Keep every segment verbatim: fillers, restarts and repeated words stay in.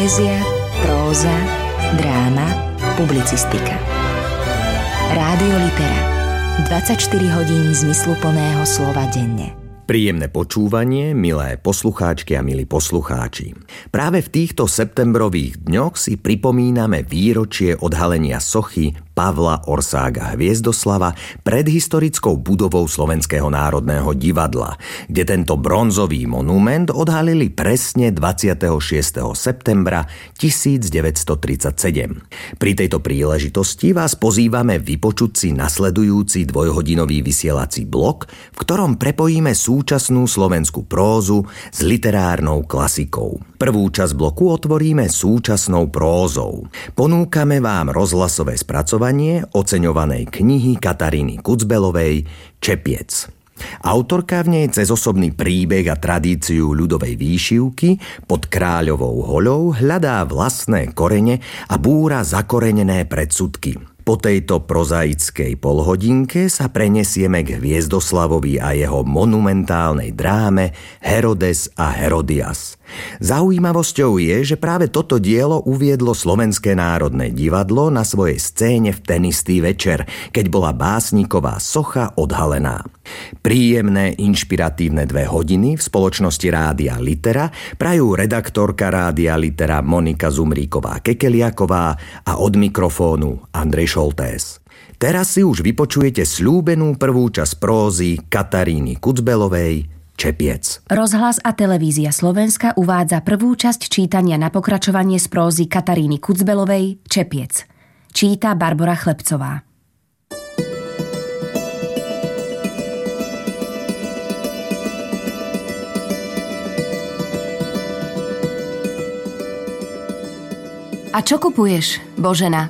Poézia, próza, dráma, publicistika. Rádio Litera. dvadsaťštyri hodín zmysluplného slova denne. Príjemné počúvanie, milé poslucháčky a milí poslucháči. Práve v týchto septembrových dňoch si pripomíname výročie odhalenia sochy Pavla Orsága Hviezdoslava pred historickou budovou Slovenského národného divadla, kde tento bronzový monument odhalili presne dvadsiateho šiesteho septembra tisícdeväťstotridsaťsedem. Pri tejto príležitosti vás pozývame vypočuť si nasledujúci dvojhodinový vysielací blok, v ktorom prepojíme súčasnú slovenskú prózu s literárnou klasikou. Prvú časť bloku otvoríme súčasnou prózou. Ponúkame vám rozhlasové spracovanie oceňovanej knihy Kataríny Kucbelovej Čepiec. Autorka v nej cez osobný príbeh a tradíciu ľudovej výšivky pod kráľovou hoľou hľadá vlastné korene a búra zakorenené predsudky. Po tejto prozaickej polhodinke sa prenesieme k Hviezdoslavovi a jeho monumentálnej dráme Herodes a Herodias. Zaujímavosťou je, že práve toto dielo uviedlo Slovenské národné divadlo na svojej scéne v ten istý večer, keď bola básniková socha odhalená. Príjemné, inšpiratívne dve hodiny v spoločnosti Rádia Litera prajú redaktorka Rádia Litera Monika Zumríková-Kekeliaková a od mikrofónu Andrej Šoltés. Teraz si už vypočujete sľúbenú prvú časť prózy Kataríny Kucbelovej Čepiec. Rozhlas a televízia Slovenska uvádza prvú časť čítania na pokračovanie z prózy Kataríny Kucbelovej Čepiec. Číta Barbora Chlebcová. A čo kupuješ, Božena?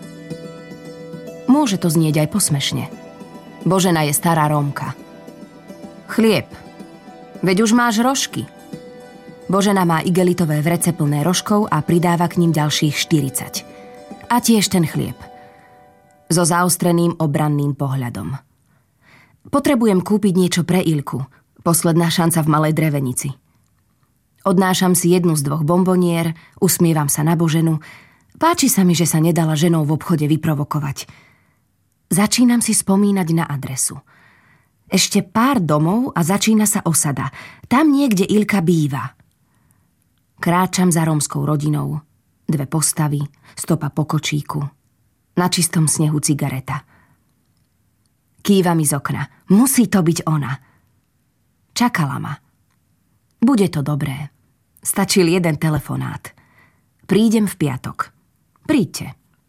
Môže to znieť aj posmešne. Božena je stará Rómka. Chlieb. Veď už máš rožky. Božena má igelitové vrece plné rožkov a pridáva k ním ďalších štyridsať. A tiež ten chlieb. So zaostreným obranným pohľadom. Potrebujem kúpiť niečo pre Ilku. Posledná šanca v Malej Drevenici. Odnášam si jednu z dvoch bombonier, usmievam sa na Boženu. Páči sa mi, že sa nedala ženou v obchode vyprovokovať. Začínam si spomínať na adresu. Ešte pár domov a začína sa osada. Tam niekde Ilka býva. Kráčam za rómskou rodinou. Dve postavy, stopa po kočíku. Na čistom snehu cigareta. Kýva mi z okna. Musí to byť ona. Čakala ma. Bude to dobré. Stačil jeden telefonát. Prídem v piatok. Príďte.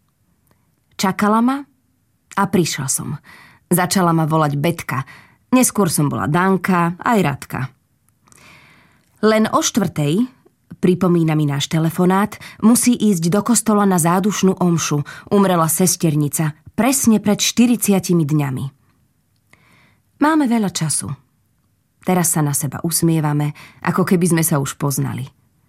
Čakala ma a prišla som. Začala ma volať Betka. Neskôr som bola Danka, aj Radka. Len o štvrtej, pripomína mi náš telefonát, musí ísť do kostola na zádušnú omšu. Umrela sesternica, presne pred štyridsiatimi dňami. Máme veľa času. Teraz sa na seba usmievame, ako keby sme sa už poznali.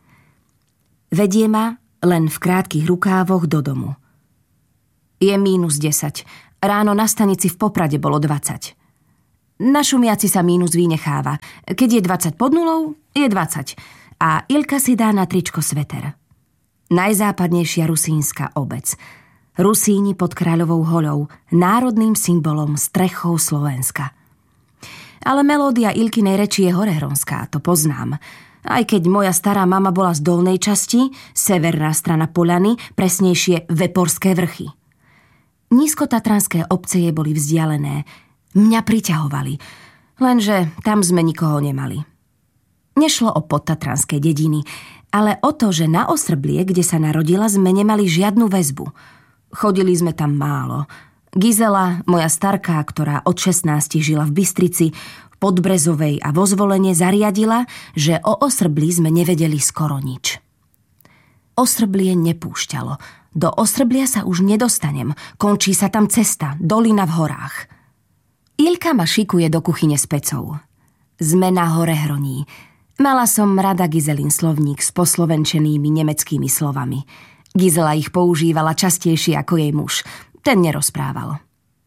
Vedie ma len v krátkych rukávoch do domu. Je mínus desať. Ráno na stanici v Poprade bolo dvadsať. Na šumiaci sa mínus vynecháva. Keď je dvadsať pod nulou, je dvadsať. A Ilka si dá na tričko sveter. Najzápadnejšia rusínska obec. Rusíni pod Kráľovou hoľou, národným symbolom, strechou Slovenska. Ale melódia Ilkinej reči je horehronská, to poznám. Aj keď moja stará mama bola z dolnej časti, severná strana Poľany, presnejšie Veporské vrchy. Nízkotatranské obce je boli vzdialené. Mňa priťahovali, lenže tam sme nikoho nemali. Nešlo o podtatranské dediny, ale o to, že na Osrblie, kde sa narodila, sme nemali žiadnu väzbu. Chodili sme tam málo. Gizela, moja starka, ktorá od šestnástich žila v Bystrici, Podbrezovej a vo Zvolene, zariadila, že o Osrblí sme nevedeli skoro nič. Osrblie nepúšťalo. Do Osrblia sa už nedostanem. Končí sa tam cesta, dolina v horách. Ilka ma šikuje do kuchyne s pecou. Sme na Horehroní. Mala som rada Gizelin slovník s poslovenčenými nemeckými slovami. Gizela ich používala častejšie ako jej muž. Ten nerozprával.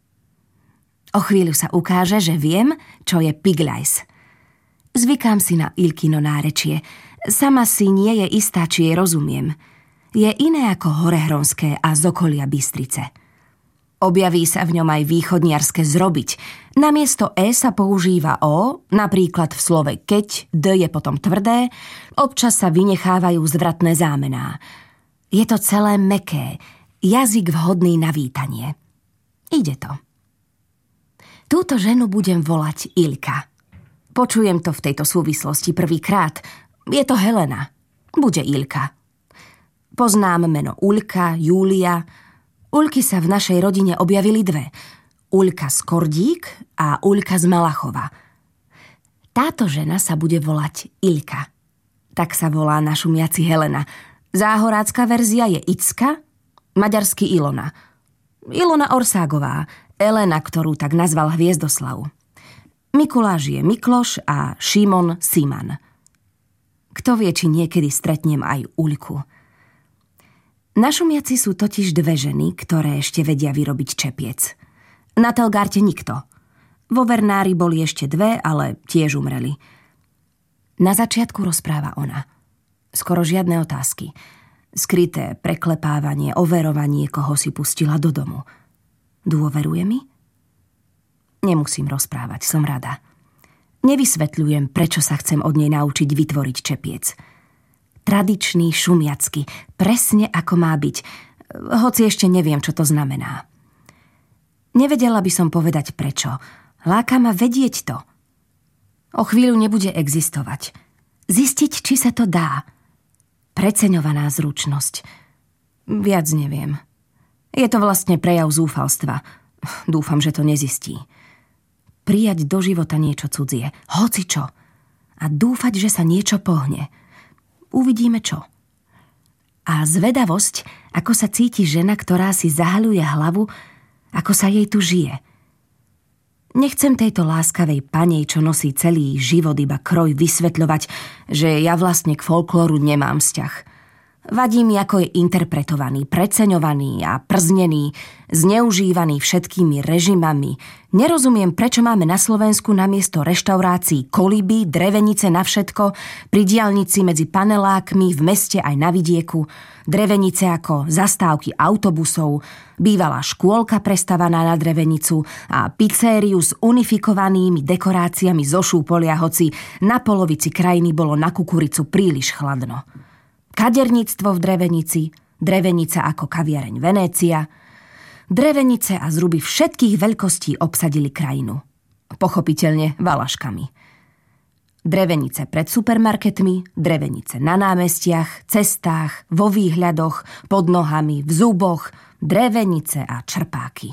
O chvíľu sa ukáže, že viem, čo je pigľajs. Zvykám si na Ilkino nárečie. Sama si nie je istá, či jej rozumiem. je iné ako Horehronské a z okolia Bystrice. Objaví sa v ňom aj východniarske zrobiť. Namiesto e sa používa o, napríklad v slove keď, d je potom tvrdé, občas sa vynechávajú zvratné zámená. Je to celé mäkké, jazyk vhodný na vítanie. Ide to. Túto ženu budem volať Ilka. Počujem to v tejto súvislosti prvýkrát. Je to Helena. Bude Ilka. Poznám meno Uľka, Júlia. Uľky sa v našej rodine objavili dve. Uľka z Kordík a Uľka z Malachova. Táto žena sa bude volať Ilka. Tak sa volá na šumiaci Helena. Záhorácka verzia je Icka, maďarský Ilona. Ilona Orságová, Elena, ktorú tak nazval Hviezdoslav. Mikuláš je Mikloš a Šimon Siman. Kto vie, či niekedy stretnem aj Uľku. Na šumiaci sú totiž dve ženy, ktoré ešte vedia vyrobiť čepiec. Na Telgárte nikto. Vo Vernári boli ešte dve, ale tiež umreli. Na začiatku rozpráva ona. Skoro žiadne otázky. Skryté preklepávanie, overovanie, koho si pustila do domu. Dôveruje mi? Nemusím rozprávať, som rada. Nevysvetľujem, prečo sa chcem od nej naučiť vytvoriť čepiec. Tradičný, šumiacky, presne ako má byť, hoci ešte neviem, čo to znamená. Nevedela by som povedať prečo. Láka ma vedieť to. O chvíľu nebude existovať. Zistiť, či sa to dá. Preceňovaná zručnosť. Viac neviem. Je to vlastne prejav zúfalstva. Dúfam, že to nezistí. Prijať do života niečo cudzie, hocičo. A dúfať, že sa niečo pohne. Uvidíme čo. A zvedavosť, ako sa cíti žena, ktorá si zahaľuje hlavu, ako sa jej tu žije. Nechcem tejto láskavej panej, čo nosí celý život iba kroj, vysvetľovať, že ja vlastne k folklóru nemám vzťah. Vadí mi, ako je interpretovaný, preceňovaný a prznený, zneužívaný všetkými režimami. Nerozumiem, prečo máme na Slovensku namiesto reštaurácií koliby, drevenice na všetko, pri diaľnici medzi panelákmi, v meste aj na vidieku, drevenice ako zastávky autobusov, bývalá škôlka prestavaná na drevenicu a pizzériu s unifikovanými dekoráciami zo šúpolia, hoci na polovici krajiny bolo na kukuricu príliš chladno. Kaderníctvo v drevenici, drevenica ako kaviareň Venécia. Drevenice a zruby všetkých veľkostí obsadili krajinu. Pochopiteľne valaškami. Drevenice pred supermarketmi, drevenice na námestiach, cestách, vo výhľadoch, pod nohami, v zuboch, drevenice a črpáky.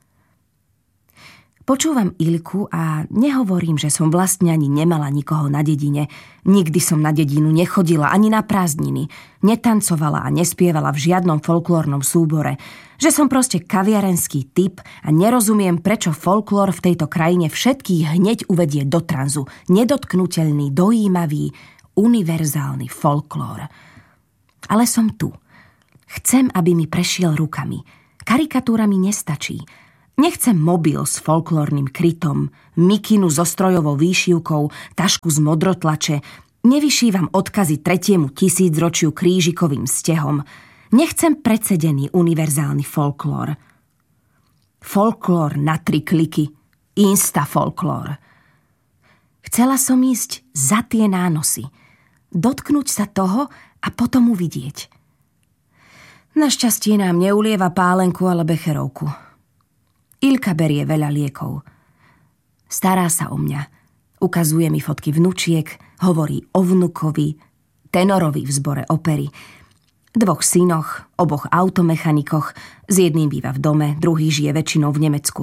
Počúvam Ilku a nehovorím, že som vlastne ani nemala nikoho na dedine. Nikdy som na dedinu nechodila ani na prázdniny. Netancovala a nespievala v žiadnom folklórnom súbore. Že som proste kaviarenský typ a nerozumiem, prečo folklór v tejto krajine všetkých hneď uvedie do tranzu. Nedotknuteľný, dojímavý, univerzálny folklór. Ale som tu. Chcem, aby mi prešiel rukami. Karikatúra mi nestačí. Nechcem mobil s folklórnym krytom, mikinu so strojovou výšivkou, tašku z modrotlače, nevyšívam odkazy tretiemu tisícročiu krížikovým stehom. Nechcem predsedený univerzálny folklór. Folklór na tri kliky, insta-folklór. Chcela som ísť za tie nánosy, dotknúť sa toho a potom uvidieť. Našťastie nám neulieva pálenku, ale becherovku. Ilka berie veľa liekov. Stará sa o mňa. Ukazuje mi fotky vnučiek, hovorí o vnukovi, tenorovi v zbore opery, dvoch synoch, oboch automechanikoch, s jedným býva v dome, druhý žije väčšinou v Nemecku.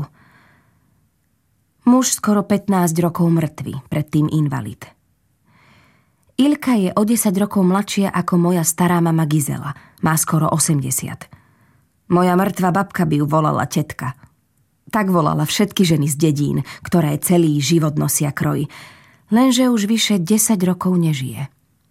Muž skoro pätnásť rokov mŕtvy, predtým invalid. Ilka je o desať rokov mladšia ako moja stará mama Gizela, má skoro osemdesiat. Moja mŕtva babka by ju volala tetka. Tak volala všetky ženy z dedín, ktoré celý život nosia kroj. Lenže už vyše desať rokov nežije.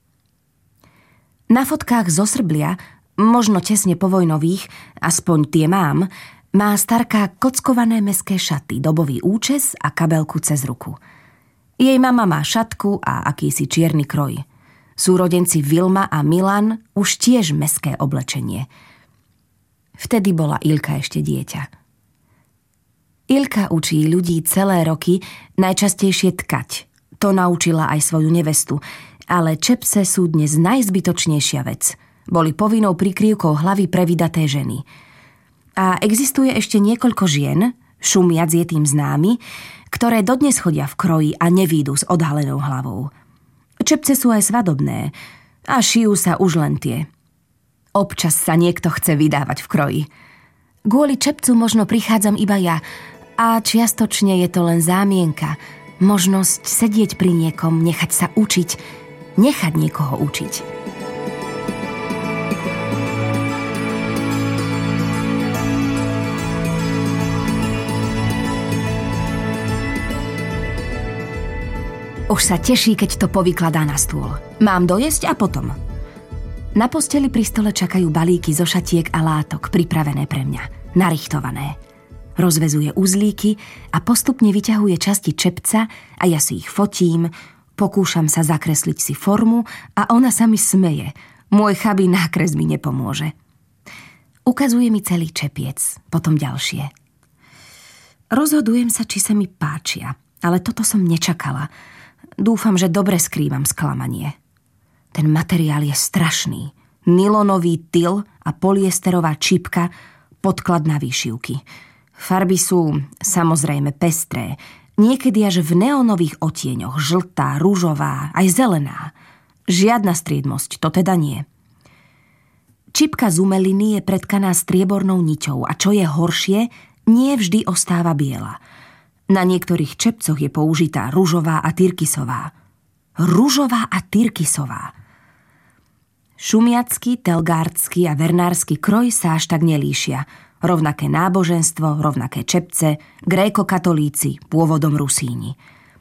Na fotkách zo Srblia, možno tesne povojnových, aspoň tie mám, má starka kockované mästské šaty, dobový účes a kabelku cez ruku. Jej mama má šatku a akýsi čierny kroj. Súrodenci Vilma a Milan už tiež mestské oblečenie. Vtedy bola Ilka ešte dieťa. Ilka učí ľudí celé roky najčastejšie tkať. To naučila aj svoju nevestu, ale čepce sú dnes najzbytočnejšia vec. Boli povinnou prikryvkou hlavy pre vydaté ženy. A existuje ešte niekoľko žien, Šumiac je tým známy, ktoré dodnes chodia v kroji a nevídu s odhalenou hlavou. Čepce sú aj svadobné a šijú sa už len tie. Občas sa niekto chce vydávať v kroji. Kvôli čepcu možno prichádzam iba ja a čiastočne je to len zámienka, možnosť sedieť pri niekom, nechať sa učiť, nechať niekoho učiť. Už sa teší, keď to povykladá na stôl. Mám dojesť a potom. Na posteli pri stole čakajú balíky zo šatiek a látok, pripravené pre mňa, narichtované. Rozvezuje uzlíky a postupne vyťahuje časti čepca a ja si ich fotím, pokúšam sa zakresliť si formu a ona sa mi smeje. Môj chabý nákres mi nepomôže. Ukazuje mi celý čepiec, potom ďalšie. Rozhodujem sa, či sa mi páčia, ale toto som nečakala. Dúfam, že dobre skrývam sklamanie. Ten materiál je strašný. Nylonový tyl a polyesterová čipka, podklad na výšivky. Farby sú samozrejme pestré, niekedy až v neónových odtieňoch, žltá, ružová, aj zelená. Žiadna striedmosť, to teda nie. Čipka z umeliny je pretkaná striebornou niťou a čo je horšie, nie vždy ostáva biela. Na niektorých čepcoch je použitá ružová a tyrkysová. Ružová a tyrkysová. Šumiacky, telgársky a vernársky kroj sa až tak nelíšia. Rovnaké náboženstvo, rovnaké čepce, grékokatolíci, pôvodom Rusíni.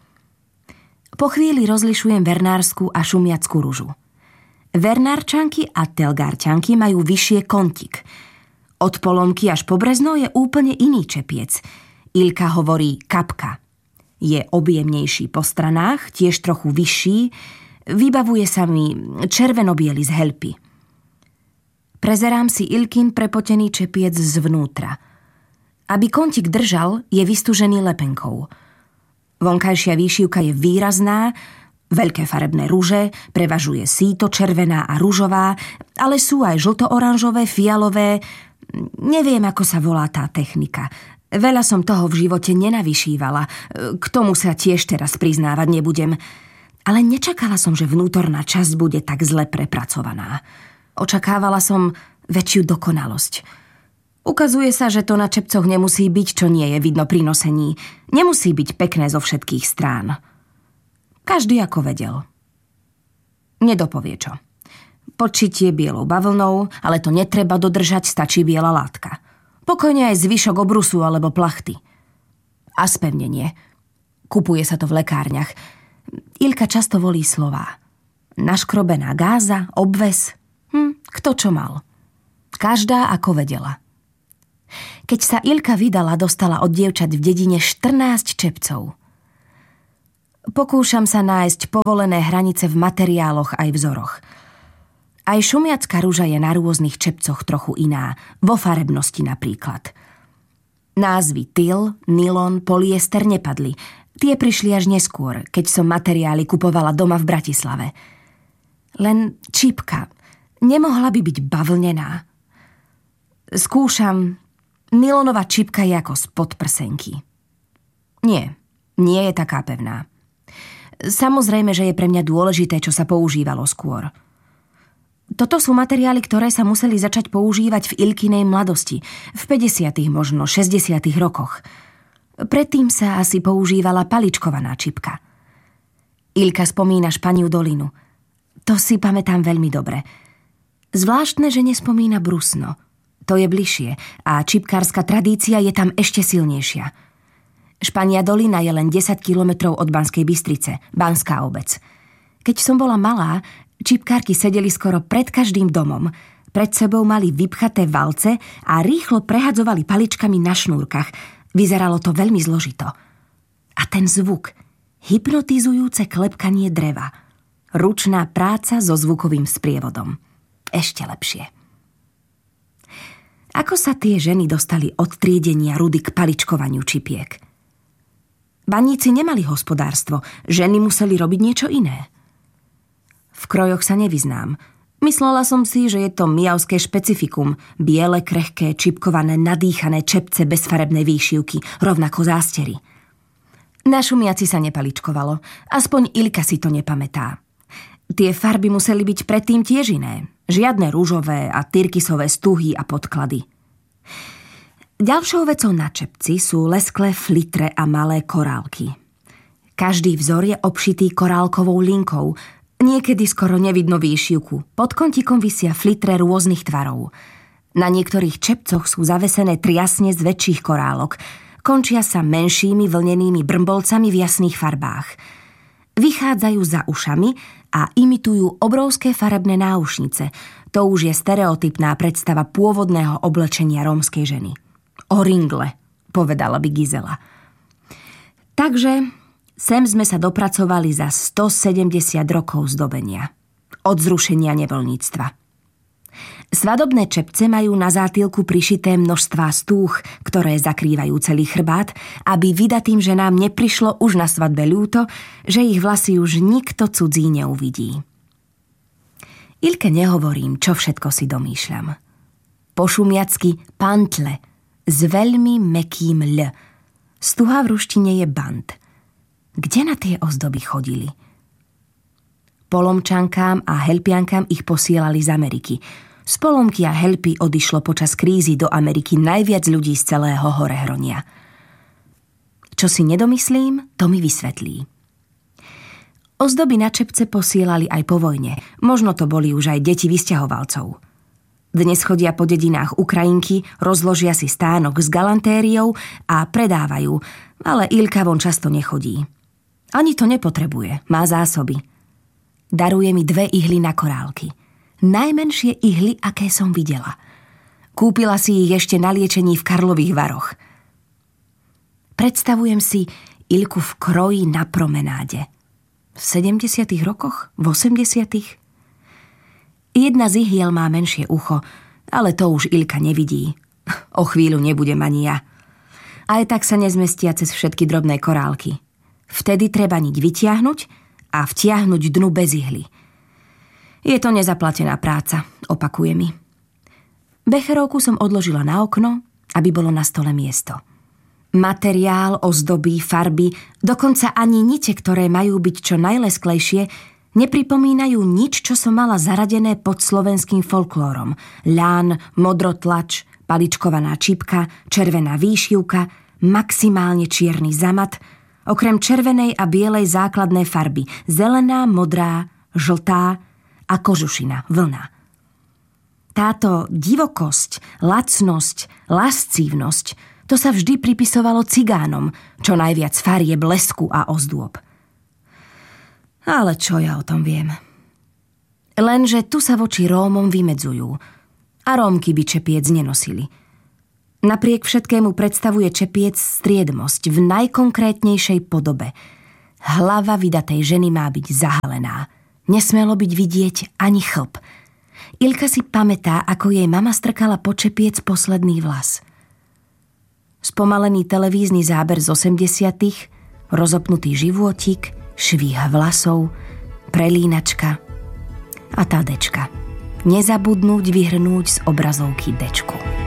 Po chvíli rozlišujem vernársku a šumiackú ružu. Vernárčanky a telgárčanky majú vyššie kontík. Od polomky až po brezno je úplne iný čepiec. Ilka hovorí kapka. Je objemnejší po stranách, tiež trochu vyšší, vybavuje sa mi červeno-biely z helpy. Prezerám si Ilkin prepotený čepiec zvnútra. Aby kontík držal, je vystúžený lepenkou. Vonkajšia výšivka je výrazná, veľké farebné ruže, prevažuje síto, červená a ružová, ale sú aj žlto-oranžové, fialové, neviem, ako sa volá tá technika. Veľa som toho v živote nenavyšívala, k tomu sa tiež teraz priznávať nebudem. Ale nečakala som, že vnútorná časť bude tak zle prepracovaná. Očakávala som väčšiu dokonalosť. Ukazuje sa, že to na čepcoch nemusí byť, čo nie je vidno pri nosení. Nemusí byť pekné zo všetkých strán. Každý ako vedel. Nedopovie čo. Podšitie bielou bavlnou, ale to netreba dodržať, stačí biela látka. Pokojne aj zvyšok obrusu alebo plachty. A spevnenie. Kupuje sa to v lekárniach. Ilka často volí slová. Naškrobená gáza, obves. Hm, kto čo mal. Každá ako vedela. Keď sa Ilka vydala, dostala od dievčat v dedine štrnásť čepcov. Pokúšam sa nájsť povolené hranice v materiáloch aj vzoroch. Aj šumiacká ruža je na rôznych čepcoch trochu iná, vo farebnosti napríklad. Názvy tyl, nylon, polyester nepadli. Tie prišli až neskôr, keď som materiály kupovala doma v Bratislave. Len čipka nemohla by byť bavlnená. Skúšam, nylonová čipka je ako spod prsenky. Nie, nie je taká pevná. Samozrejme, že je pre mňa dôležité, čo sa používalo skôr. Toto sú materiály, ktoré sa museli začať používať v Ilkinej mladosti, v päťdesiatych, možno šesťdesiatych rokoch. Predtým sa asi používala paličkovaná čipka. Ilka spomína Španiu dolinu. To si pamätám veľmi dobre. Zvláštne, že nespomína Brusno. To je bližšie a čipkárska tradícia je tam ešte silnejšia. Špania dolina je len desať kilometrov od Banskej Bystrice, Banská obec. Keď som bola malá, čipkárky sedeli skoro pred každým domom. Pred sebou mali vypchaté valce a rýchlo prehadzovali paličkami na šnúrkach. Vyzeralo to veľmi zložito. A ten zvuk, hypnotizujúce klepkanie dreva. Ručná práca so zvukovým sprievodom. Ešte lepšie. Ako sa tie ženy dostali od triedenia rudy k paličkovaniu čipiek? Baníci nemali hospodárstvo, ženy museli robiť niečo iné. V krojoch sa nevyznám. Myslela som si, že je to mijavské špecifikum, biele, krehké, čipkované, nadýchané čepce bezfarebnej výšivky, rovnako zástery. Na šumiaci sa nepaličkovalo, aspoň Ilka si to nepamätá. Tie farby museli byť predtým tiež iné. Žiadne rúžové a tyrkysové stuhy a podklady. Ďalšou vecou na čepci sú lesklé flitre a malé korálky. Každý vzor je obšitý korálkovou linkou. Niekedy skoro nevidno výšivku. Pod kontíkom visia flitre rôznych tvarov. Na niektorých čepcoch sú zavesené triasne z väčších korálok. Končia sa menšími vlnenými brmbolcami v jasných farbách. Vychádzajú za ušami a imitujú obrovské farebné náušnice. To už je stereotypná predstava pôvodného oblečenia rómskej ženy. O ringle, povedala by Gizela. Takže sem sme sa dopracovali za stosedemdesiat rokov zdobenia. Od zrušenia nevoľníctva. Svadobné čepce majú na zátylku prišité množstvá stúch, ktoré zakrývajú celý chrbát, aby vydatým ženám neprišlo už na svadbe ľúto, že ich vlasy už nikto cudzí neuvidí. Ilke nehovorím, čo všetko si domýšľam. Po šumiacky pantle s veľmi mäkkým L. Stuha v ruštine je band. Kde na tie ozdoby chodili? Polomčankám a helpiankám ich posielali z Ameriky. Z Polomky a Helpy odišlo počas krízy do Ameriky najviac ľudí z celého Horehronia. Čo si nedomyslím, to mi vysvetlí. Ozdoby na čepce posielali aj po vojne. Možno to boli už aj deti vysťahovalcov. Dnes chodia po dedinách Ukrajinky, rozložia si stánok s galantériou a predávajú, ale Ilka von často nechodí. Ani to nepotrebuje, má zásoby. Daruje mi dve ihly na korálky. Najmenšie ihly, aké som videla. Kúpila si ich ešte na liečení v Karlových Varoch. Predstavujem si Ilku v kroji na promenáde. V sedemdesiatych rokoch? V osemdesiatych? Jedna z ihiel má menšie ucho, ale to už Ilka nevidí. O chvíľu nebudem ani ja. Aj tak sa nezmestia cez všetky drobné korálky. Vtedy treba niť vytiahnuť a vtiahnuť dnu bez ihly. Je to nezaplatená práca, opakuje mi. Becherovku som odložila na okno, aby bolo na stole miesto. Materiál, ozdoby, farby, dokonca ani nite, ktoré majú byť čo najlesklejšie, nepripomínajú nič, čo som mala zaradené pod slovenským folklórom. Ľán, modrotlač, paličkovaná čipka, červená výšivka, maximálne čierny zamat, okrem červenej a bielej základné farby, zelená, modrá, žltá a kožušina, vlna. Táto divokosť, lacnosť, lascívnosť, to sa vždy pripisovalo cigánom, čo najviac farie, blesku a ozdôb. Ale čo ja o tom viem? Lenže tu sa voči Rómom vymedzujú a Rómky by čepiec nenosili. Napriek všetkému predstavuje čepiec striedmosť v najkonkrétnejšej podobe. Hlava vydatej ženy má byť zahalená. Nesmelo byť vidieť ani chlp. Ilka si pamätá, ako jej mama strkala po čepiec posledný vlas. Spomalený televízny záber z osemdesiatych, rozopnutý životík, švíha vlasov, prelínačka a tá dečka. Nezabudnúť vyhrnúť z obrazovky dečku.